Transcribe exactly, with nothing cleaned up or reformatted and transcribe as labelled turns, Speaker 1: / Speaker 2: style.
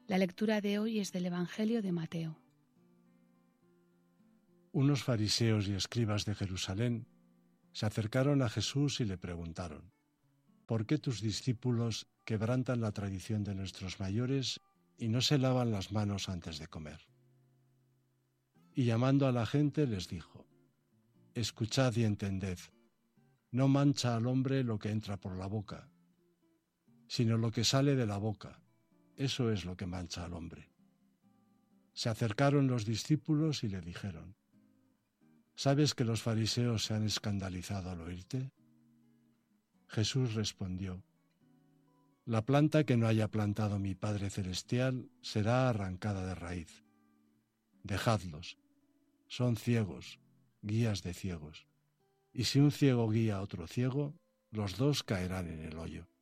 Speaker 1: La lectura de hoy es del Evangelio de Mateo.
Speaker 2: Unos fariseos y escribas de Jerusalén se acercaron a Jesús y le preguntaron: ¿por qué tus discípulos quebrantan la tradición de nuestros mayores y no se lavan las manos antes de comer? Y llamando a la gente les dijo: escuchad y entended, no mancha al hombre lo que entra por la boca, sino lo que sale de la boca, eso es lo que mancha al hombre. Se acercaron los discípulos y le dijeron: ¿sabes que los fariseos se han escandalizado al oírte? Jesús respondió: la planta que no haya plantado mi Padre Celestial será arrancada de raíz. Dejadlos, son ciegos, guías de ciegos, y si un ciego guía a otro ciego, los dos caerán en el hoyo.